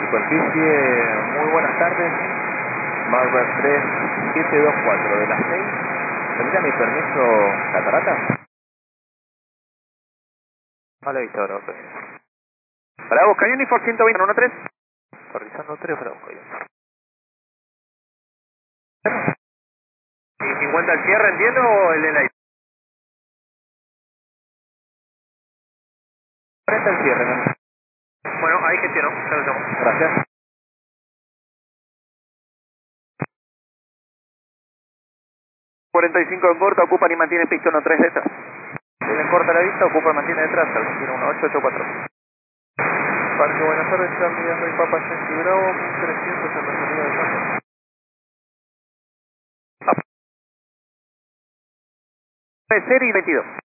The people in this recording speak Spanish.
Superficie, muy buenas tardes. Marber 3724 de las 6. ¿Tendría mi permiso Catarata? Vale, avisador, ok. Bravo, Canyon Unifor 120, 13. Realizando 3, Bravo, ok. ¿Y 50 el cierre, entiendo, o el del aire? 40 el cierre, ¿no? Bueno, ahí gestiono, ya lo tengo. Gracias. $45 en corta, ocupan y mantienen pistón 3 detrás. En corta la vista, ocupa, mantiene detrás, al 21884. Parque Buenas tardes, Charlie Henry Papa Yankee Bravo, 1300 en la salida de campo. De serie y 22.